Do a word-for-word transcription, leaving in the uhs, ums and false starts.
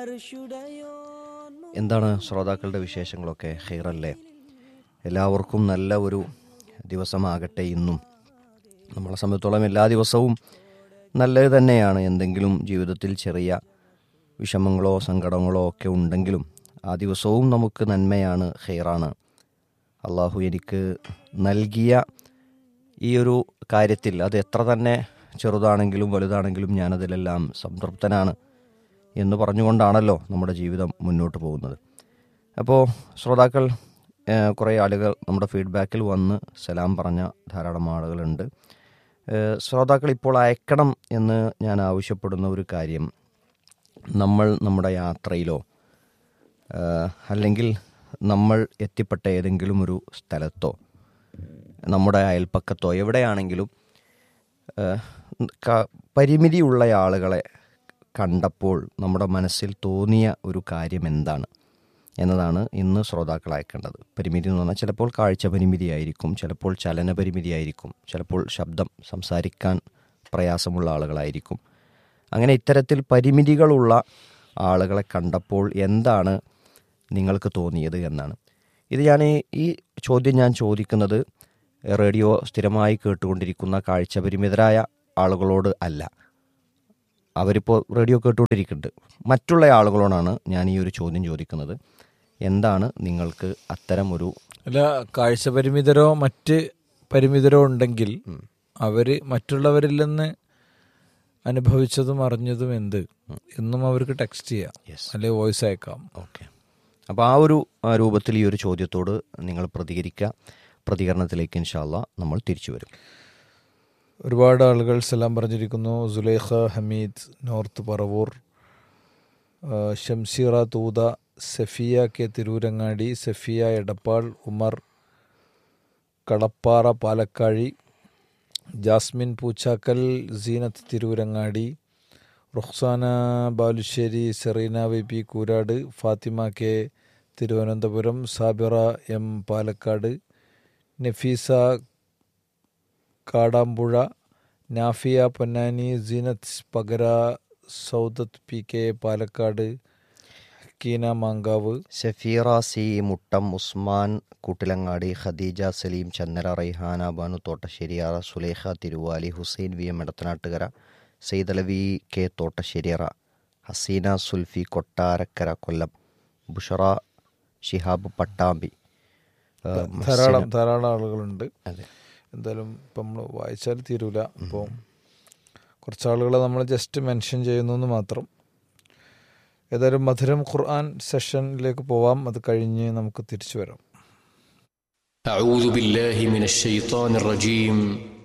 എന്താണ് ശ്രോതാക്കളുടെ വിശേഷങ്ങളൊക്കെ? ഖൈറല്ലേ? എല്ലാവർക്കും നല്ല ഒരു ദിവസമാകട്ടെ. ഇന്നും നമ്മളെ സംബന്ധിച്ചോളം എല്ലാ ദിവസവും നല്ലത് തന്നെയാണ്. എന്തെങ്കിലും ജീവിതത്തിൽ ചെറിയ വിഷമങ്ങളോ സങ്കടങ്ങളോ ഒക്കെ ഉണ്ടെങ്കിലും ആ ദിവസവും നമുക്ക് നന്മയാണ്, ഖൈറാണ്. അള്ളാഹു എനിക്ക് നൽകിയ ഈ ഒരു കാര്യത്തിൽ അത് എത്ര തന്നെ ചെറുതാണെങ്കിലും വലുതാണെങ്കിലും ഞാനതിലെല്ലാം സംതൃപ്തനാണ് എന്ന് പറഞ്ഞുകൊണ്ടാണല്ലോ നമ്മുടെ ജീവിതം മുന്നോട്ട് പോകുന്നത്. അപ്പോൾ ശ്രോതാക്കൾ, കുറേ ആളുകൾ നമ്മുടെ ഫീഡ്ബാക്കിൽ വന്ന് സലാം പറഞ്ഞ ധാരാളം ആളുകളുണ്ട്. ശ്രോതാക്കൾ ഇപ്പോൾ അയക്കണം എന്ന് ഞാൻ ആവശ്യപ്പെടുന്ന ഒരു കാര്യം, നമ്മൾ നമ്മുടെ യാത്രയിലോ അല്ലെങ്കിൽ നമ്മൾ എത്തിപ്പെട്ട ഏതെങ്കിലും ഒരു സ്ഥലത്തോ നമ്മുടെ അയൽപ്പക്കത്തോ എവിടെയാണെങ്കിലും പരിമിതിയുള്ള ആളുകളെ കണ്ടപ്പോൾ നമ്മുടെ മനസ്സിൽ തോന്നിയ ഒരു കാര്യം എന്താണ് എന്നതാണ് ഇന്ന് ശ്രോതാക്കൾ അയക്കേണ്ടത്. പരിമിതി എന്ന് പറഞ്ഞാൽ ചിലപ്പോൾ കാഴ്ച പരിമിതിയായിരിക്കും, ചിലപ്പോൾ ചലന പരിമിതിയായിരിക്കും, ചിലപ്പോൾ ശബ്ദം സംസാരിക്കാൻ പ്രയാസമുള്ള ആളുകളായിരിക്കും. അങ്ങനെ ഇത്തരത്തിൽ പരിമിതികളുള്ള ആളുകളെ കണ്ടപ്പോൾ എന്താണ് നിങ്ങൾക്ക് തോന്നിയത് എന്നാണ്. ഇത് ഞാൻ ഈ ചോദ്യം ഞാൻ ചോദിക്കുന്നത് റേഡിയോ സ്ഥിരമായി കേട്ടുകൊണ്ടിരിക്കുന്ന കാഴ്ച പരിമിതരായ ആളുകളോട് അല്ല. അവരിപ്പോൾ റേഡിയോ കേട്ടുകൊണ്ടിരിക്കുന്നുണ്ട്. മറ്റുള്ള ആളുകളോടാണ് ഞാൻ ഈ ഒരു ചോദ്യം ചോദിക്കുന്നത്. എന്താണ് നിങ്ങൾക്ക് അത്തരം ഒരു അല്ല, കാഴ്ച പരിമിതരോ മറ്റ് പരിമിതരോ ഉണ്ടെങ്കിൽ അവർ മറ്റുള്ളവരിൽ നിന്ന് അനുഭവിച്ചതും അറിഞ്ഞതും എന്ത് എന്നും അവർക്ക് ടെക്സ്റ്റ് ചെയ്യാം, അല്ലെങ്കിൽ വോയിസ് അയക്കാം. ഓക്കെ, അപ്പോൾ ആ ഒരു രൂപത്തിൽ ഈ ഒരു ചോദ്യത്തോട് നിങ്ങൾ പ്രതികരിക്കുക. പ്രതികരണത്തിലേക്ക് ഇൻഷാ അല്ലാഹ് നമ്മൾ തിരിച്ചു വരും. ഒരുപാട് ആളുകൾ സലാം പറഞ്ഞിരിക്കുന്നു. Sulaikha Hameed north Paravur, Shamseera Thootha, Safiya K Tirurangadi, Safiya Edappal, Umar Kadappara Palakkazhi, Jasmine Poochakkal, Zeenath Tirurangadi, റുഖ്സാന Balussery, Serena V P Koorad, Fathima K Thiruvananthapuram, Sabira M Palakkad, Nafeesa Kadampuzha, നാഫിയ Ponnani, Zeenath പകര, Saudath P K Palakkad, Hakkeena Mankavu, Safeera C Muttom, Usman Koottilangadi, Khadija Saleem ചന്നര, Raihana Banu തോട്ടശ്ശേരിയാറ, Sulekha Thiruvali, Hussain V M Edathanattukara, Saidalavi K Thottasseriyara, Hasina Zulfi Kottarakkara കൊല്ലം, ബുഷറ ഷിഹാബ് പട്ടാമ്പി, ധാരാളം ധാരാളം ആളുകളുണ്ട്. അതെ, എന്തായാലും ഇപ്പം നമ്മൾ വായിച്ചാൽ തീരൂല. അപ്പോൾ കുറച്ചാളുകളെ നമ്മൾ ജസ്റ്റ് മെൻഷൻ ചെയ്യുന്നു എന്ന് മാത്രം. ഏതായാലും മധുരം ഖുർആൻ സെഷനിലേക്ക് പോവാം. അത് കഴിഞ്ഞ് നമുക്ക് തിരിച്ചു വരാം. أعوذ بالله من الشيطان الرجيم